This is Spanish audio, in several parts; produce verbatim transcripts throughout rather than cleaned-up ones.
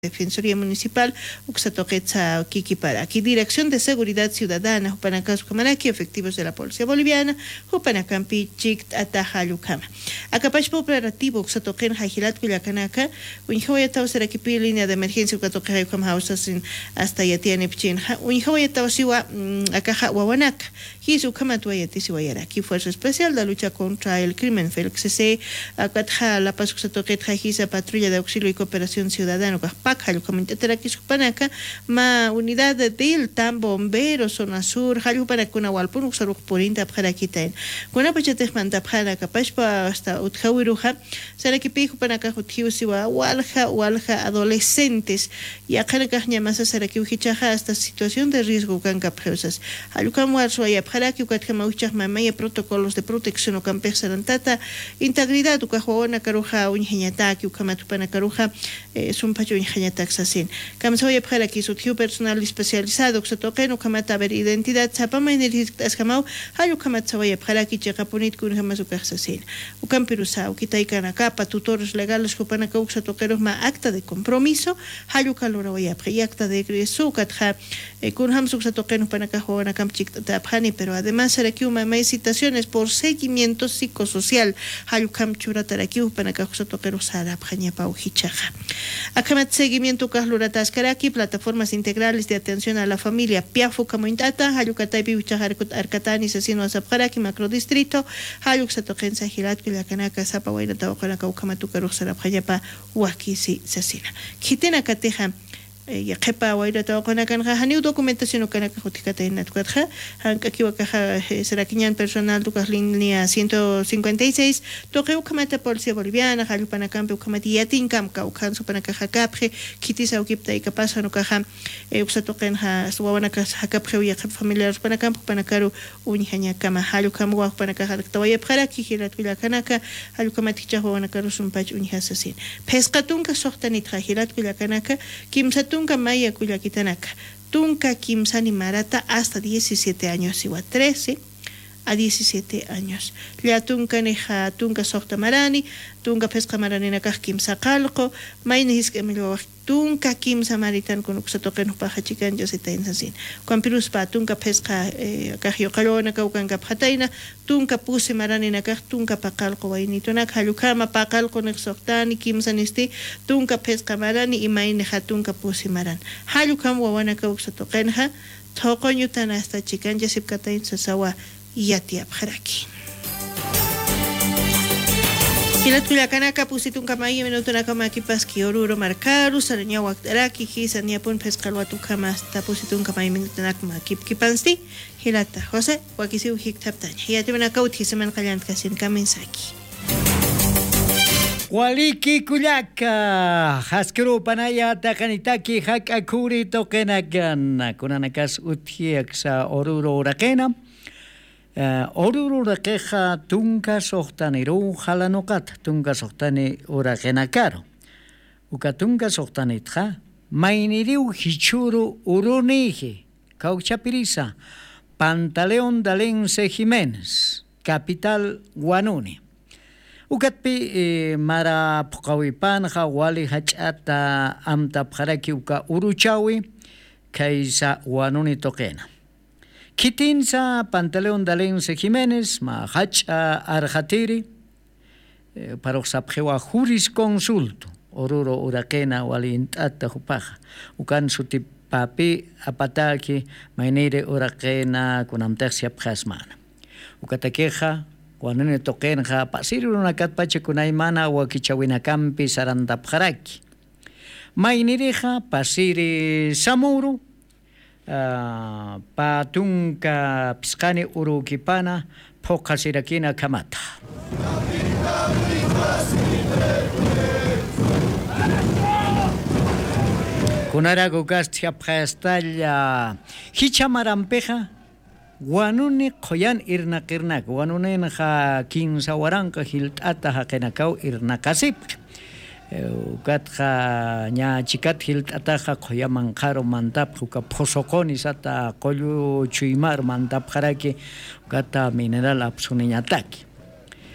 Defensoría Municipal, Uxatoquetza, Quiquiparaqui, Dirección de Seguridad Ciudadana, Jupanacas, Camaraqui, efectivos de la Policía Boliviana, Jupanacampi, Chict, Ataja, Lucama. Acapachpo operativo, Uxatoquen, Jajilat, Culiacanaca, Unjoyatao, Seraquipi, línea de emergencia, Ucatoque, Jaycom Houses, hasta Yatian Epchin, Unjoyatao, Siwa, Acaja, Huahuanac, Hizucama, Tuayatisiwayaraki, Fuerza Especial de Lucha contra el Crimen, Félix C. Acatja, La Paz, Uxatoquet, Jajisa, Patrulla de Auxilio y Cooperación Ciudadana, Halu Comunitaria Quisupanaca, ma unidad del Tam Bomberos, Zona Sur, Halu para Kunahualpun, Uxaruj Purinta, Paraquitain. Kuna Pachetes Mantapjana, Capachpa, hasta Utjawiruja, Saraquipijo Panaca, Utiusiwa, Walja, Walja, adolescentes, y a Caracajña Masa Saraquiujichaja, hasta situación de riesgo Canca Presas. Halucamuarso y Abjaraki, Ucatcamauchas, Mamaya, protocolos de protección o Campex Sarantata, integridad, Ucajuana, Caruja, Unjiñataki, Ucamatupana Caruja, es un pacho Taxasin. Kamsoya para que su personal especializado, que se toque no kamata ver identidad, zapama energía escamau, hayo kamatsoya para que llega ponit con jamasu taxasin. Ukampirusa, ukitaikana capa, tutores legales que pana causa toqueros ma acta de compromiso, hayo caloroya, acta de egreso, katja, con hamsu se toque no pana cajona camchik tapani, pero además será que una más citaciones por seguimiento psicosocial, hayo kamchura tarakiu pana causa toqueros sara, pjaña paujichaja. Akamat seguimiento Carlura Tascaraki, plataformas integrales de atención a la familia, Piafu Camointata, Hayucatay Piuchajar Arcatani, Sasino Azapjaraki, Macrodistrito, Hayuk Satoquenza Gilat, Kilacanaca, Zapahuayna Tahuacanaca, Ucamatucaru, Sarapjayapa, Huaquisi, Sasina. Quitena Cateja. Ya kepa waida tahu kena kan kahani documentación kena kahutikata en natkuatja hanka kiwa kaha serakinyan personal tu kahlinia ciento cincuenta y seis toque ukamata Policía Boliviana halupana campe ukamati yatin kam ka ukanso pana kaha kapje kitisa ukipta y kapasa no kaha uksa toquen ha suwana kaha kapje uya familiares pana campo pana karu unihanya kama halukam wa pana kaha tawaya para kihilat wila kanaka halukamati chawana karu sumpach unihasasin pescatunka sohtani trahilat wila kanaka kimsa Tunka Maya Cuyaquitanaka, Tunka Kimsani Marata hasta diecisiete años, igual trece a diecisiete años. Ya Tunka Neja, Tunka Sokta Marani, Tunka Pesca Maranina Kimsa Calco, Mainis Emilio, Tunka Kimsa Maritan con Uxatoken Paja Chican, Josita Insasin. Quampirus Pa, Tunka Pesca Cajio Calona, Caucanca Pataina, Tunka Pusi Maranina Kaj, Tunka Pacalco, Vainitona, Halukama Pacalco Nexoctani, Kimsa Nisti, Tunka Pesca Marani, y Maineja Tunka Pusi Maran. Halukam Wawanaka Uxatokenja, Tokonyutan hasta Chican, Jasip Katain Sasawa. Yatia Bharaki. Kilat Culiacanaca pusitun kamay minuto na kama kipaski oruro marcaru saranya waktaraki hisanya pun peskalwatu kama hasta pusitun kamay minuto na kama kip kipansti hilata Jose wakisiu hiktaptanya yati mana kauti seman kalyant kasin kaminsaki. Waliki Culiaca, Haskuru Panaya Takanitaki Hakakuri Tokenagan, Kunanakas Utiaxa Oruro Urakena. Uh, oruro rakeja tunka sohtani ru halanokat tunka sohtani urakenakaro uka tunka sohtani tja mainiriu hichuru urunihi Cauchapirisa Pantaleón Dalense Jiménez capital Guanuni ukatpi eh, mara pokawipan wali hachata amta pharaki uka uruchawi kaisa Guanuni tokena Kitinsa Pantaleón Dalense Jiménez, ma hacha arjatiri, eh, para osapjewa jurisconsulto, oruro urakena walintata hupaja, ukan sutipapi apataki, mainire urakena kunamtaxia pjasmana. Ukatakeja, guanune tokenja, pasiru unakatpache kunaimana wakichawinakampi sarantapjaraki. Mainireja, pasiri samuru, Uh, patunka piskani urukipana pokasirakina kamata kunarago gastia prestalla hichamarampeja Guanuni qoyan irnaqirnak Guanunena ja kinsawaranka hiltata haqenakau irnaqasip Gatja nya chikat hilt ataja qoya mankaro mantap huka posokoni sata qollu chuimar mantap haraki gata mineral apsuniñataki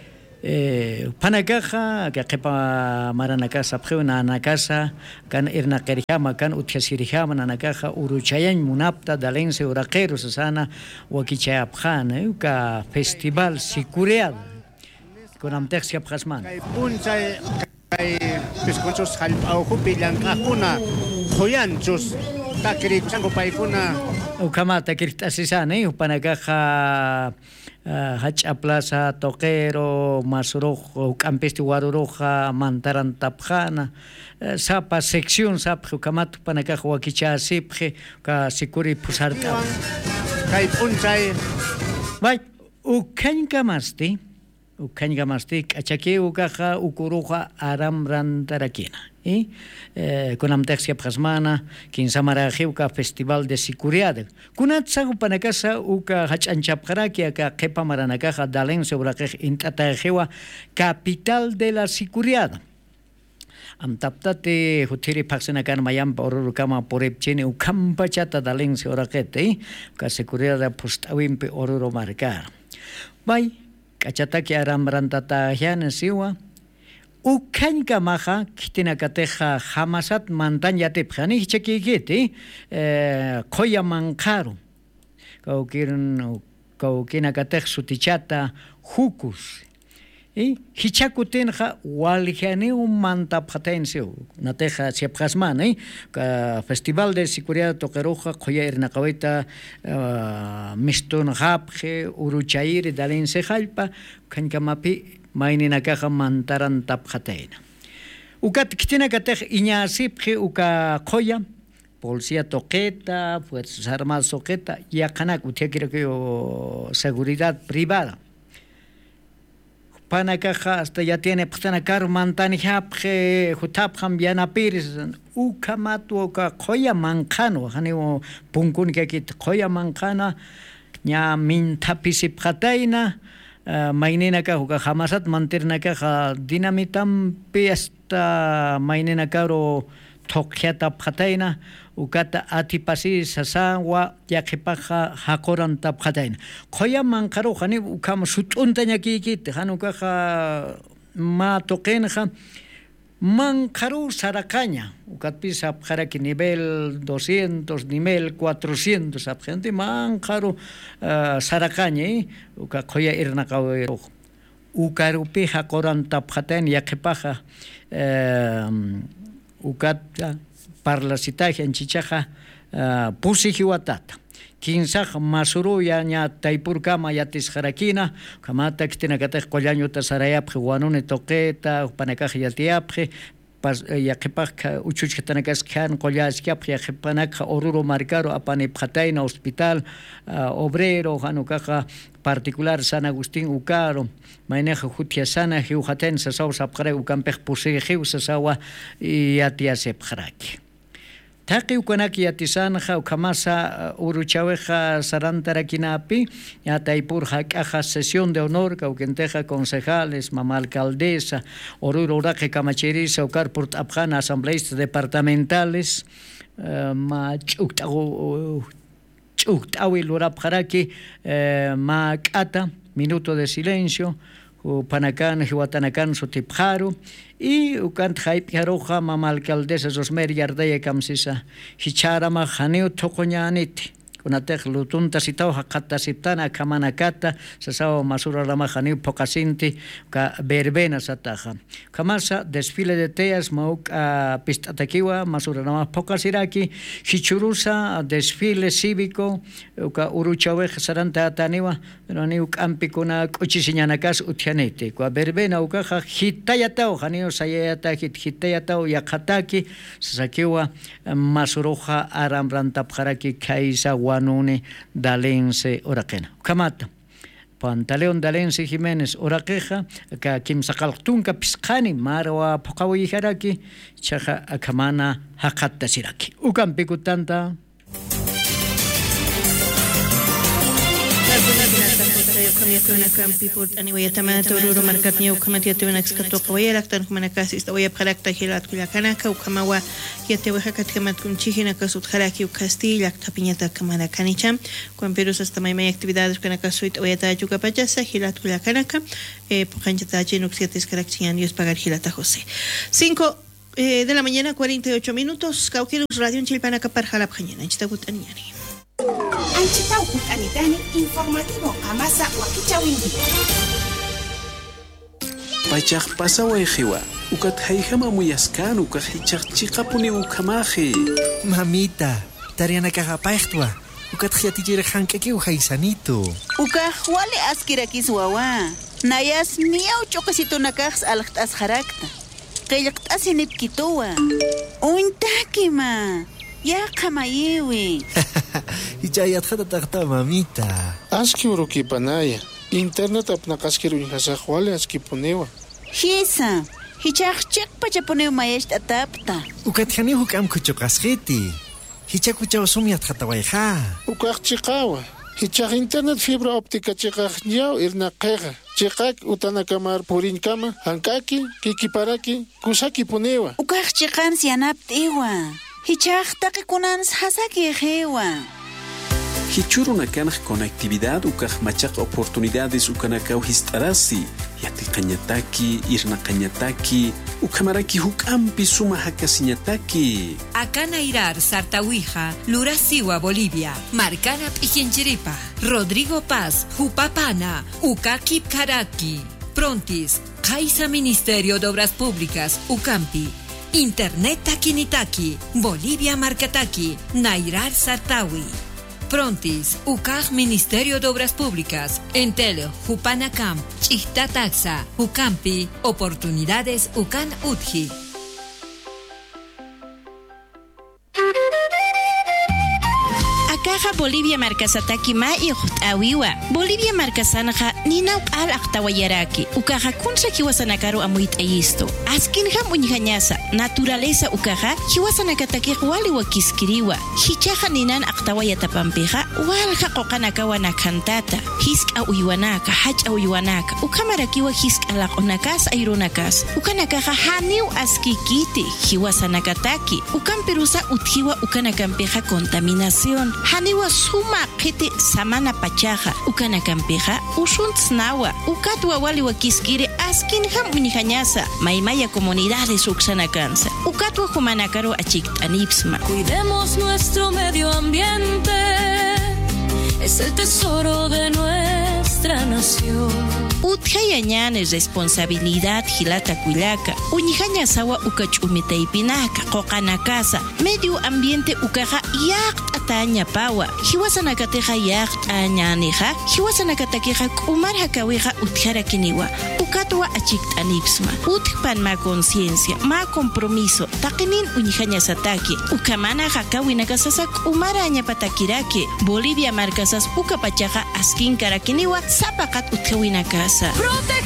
eh, panakaja que qepa maranakasa pqeuna anakasa kan irna qerihama kan utjasirihama anakaja uruchayan munapta dalense uraqeros sana wakichayapjana ka festival sikureado con amtexia pqasman kay punchay kay pisconchos halpaujo pilankajuna joyanchos takirichango paikuna ukamata kirtasisana panakaja Hacha Plaza, Toquero, Masurojo, Campesti Guaruroja, Mantarantapjana, Sapa, sección Sap, Kamato, Panaca, Huaquicha, Sipje, Sikuri Pusarta. Kaipunchay. Vai, Ukanka Masti, Ukanka Masti, Achaki, Ukaja, Ukuruja, Aram Rantarakina. Y eh, con amtexia prasmana, Kinsamara Geuka Festival de Sicuriade. Kunatsagu Panacasa, Uka Hachanchapkaraki, Kepa Maranakaja, Dalen Sobrakej, Intatajewa, capital de la Sicuriada. Amtaptate, Hutiri Paxanakan Mayam, Orurukama, Porepchene, Ukampachata, Dalen Sorakete, Casecuriada Postawimpe, Oruro Marcar. Vai, Cachataki Aram Rantata Siwa. Ukanka maja kitinakateja hamasat mantanyate pjani chekigete eh koya mankaro kaukirin kaukinakatej sutichata hukus y hichakutenja waljani un manta pjatense nateja siapjasman eh ka festival de seguridad toqueroja koya irnaqawita mistun japje uruchair dalense jalpa kankamapi Mainina caja mantaran tapjateina. Ukat kitina katej iñasipje uka koya, policía toqueta, fuerzas armadas toqueta, y akanak utia quiero que seguridad privada. Panakaja hasta ya tiene ptanakar mantani japje, jutapjam yana piris, uka matu uka koya mancano, haneo punkun que kit koya mancana, nya mintapisipjateina. Uh, mainena ka huka hamasat mantirna ka dinamitam piesta mainena karo tokyata phataina ukata atipasi sasawa yaqipaqa hakoranta phataina khoya mankaro khani ukam sutuntaña kikit hanuka ma toqenja Mancaru Saracaña, Ucatpisa Jaraki nivel doscientos, nivel cuatrocientos, abgente Mancaru uh, Saracaña, Ucacoya Irnacao, Ucarupi Hacoran Tapjaten, Yaquepaja, Ucata, Parlasitaja en Chichaja, Pusijiwatata. Kinsaj masuru ya nya taipurkama yatis jarakina kamata kitina katej kollaño tasarayap juanune toqueta panakaj yatiapje pas yaqipak uchuchkatanakas khan qollaskiap yaqipanak oruro marcaro apane phataina hospital uh, obrero hanukaja particular San Agustín Ucaro maineja jutia sana hiuhaten sasaw sapqare ukampej pusijiu sasawa yatiasep jaraki Taqi ukanaki yatisanja ukamasa uruchaweja sarantarakinapi yataipurja kaja sesión de honor cauquenteja concejales mamá alcaldesa oruro uraje camacheriza ucar por apjana asambleístas departamentales ma chuktago chuktawi lurapjaraki ma kata minuto de silencio Panacan, Hiwatanacan, Sotipjaro, y Ukant Haipiaroja, Mama Alcaldesa, Sosmer Yardaya Camsisa, Hicharama, Janeo Tocoñaniti, Kunatej Lutunta Sitao, Hakata Sitana, Kamanakata, Sasao Masura Rama Janeo Pocasinti, Ka Verbena Sataja. Kamasa, desfile de teas, Mauk Pistatakiwa, Masura Rama Pocasiraki, Hichurusa, desfile cívico, Uka Uruchawej, Saranta Ataniwa, Raniuk Ampicuna, Uchisiñanakas, Utianete, Qua Verbena, Ukaja, Hitayatao, Janeo Sayata, Hitayatao, Yakataki, Sasakiwa, Masuroja, Aramrantapjaraki, Kaisa, Wanune, Dalense, Oraquena. Kamata. Pantaleón Dalense Jiménez Oraqueja, ka Kim Sakaltunka Piscani, Marwa Pokawi Haraki, Chaja Akamana Hakata Siraki. Ukampikutanta. Una campi por anyway tamata ururu markat niu kamati yate una skato qawaya laktan kumana kasi sta waya pharakta hilat kula kanaka ukamawa yate waha katkamat kumchihina kasut kharaki u kasti lakta piñata kamana kanicham con perus hasta mai actividades kana kasuit waya ta yuka pachasa hilat kula kanaka eh pokanchata chinuk siete karakchian dios pagar hilata José cinco eh, de la mañana cuarenta y ocho minutos Cauqueros Radio Chilpana kapar halap mañana chitagut aniani Anchitaucut anitani informativo amasa wakichawindi. Pachak pasawa ejiwa. Ukat haijama muyaskan ukat hichak chikapuni ukamaje. Mamita, tariana kagapachtwa. Ukat hiatijere hankaki uhaisanito. Ukah wale askirakis wawa. Nayas miau chokasito nakaks alakt asharakta. Kayakt asinip kitowa. Uintaki ma. Ya kamayewi. Hichayat khata takta mamita. Aski uruki panaya. Internet apnakaskiru inhasahwale aski ponewa. Hisa. Hichak chek pachaponeu mayesh atapta. Ukat hani hukam kuchokaskhiti. Hichak kuchaw sumiat khata wayha. Ukak chikawa. Hichak internet fibra óptica chikak nyao irna qeqa. Chikak utanakamar purin kama. Hankaki, kikiparaki, kusaki ponewa. Ukak chikan sianaptiwa. Hichak takikunans hasaki ejewa. Hichuruna kanaj conectividad ukaj machak oportunidades ukanakau histarasi. Yati kañataki, irna kañataki, ukamaraki hukampi suma hakasiñataki. Akana Irar, Sartawija, Lurasiwa, Bolivia, Marcana Pichinchiripa, Rodrigo Paz, Jupapana, Ukakip Karaki, Prontis, Kaisa Ministerio de Obras Públicas, Ucampi. Internet Takinitaki, Bolivia Marcataki, Nairar Sartawi. Prontis, U C A J Ministerio de Obras Públicas, Entel, Jupanacam, Chihta Taxa, Ucampi, Oportunidades Ucan Utji. Caja Bolivia Marcasataki ma y Awiwa. Bolivia Marcasanaja nina al Achtawayaraki. Ucaja kunsa kiwasanakaru amuit eyisto. Askinja muñhañasa. Naturaleza ucaja kiwasanakataki wali wakiskiriwa. Hichaja ninan Achtawayatapampeja walja qoqanakawana kantata. Hisk a uywanaka, hach a uywanaka. Ukamarakiwa hisk alaq onakas ayronakas. Ukanakaja haniu askikiti. Hiwasanakataki. Ukamperusa utjiwa ukanakampeja contaminación. Haniwa suma kete samana pachaja ukana kampeja usunt nawa ukatwa wali wakiskire askin ham unihañasa maimaya comunidades uksana cansa ukatwa humanakaro achiktanipsma. Cuidemos nuestro medio ambiente, es el tesoro de nuestra nación. Utjayañan es responsabilidad hilata kuilaka. Unihaña sawa ukachumitaipinaka, qoqanakasa, medio ambiente ukaja yaqt ataña pawa. Hiwasanakateja yaqt añaneja, hiwasanakateja kumar hakaweja utjara kiniwa. Ukatwa achikt anipsma. Utpan ma conciencia, ma compromiso. Takinin unihaña sataki. Ukamana hakawinakasasak umara añapatakirake. Bolivia marcasas ukapachaja askin karakiniwa, zapakat utjawinaka.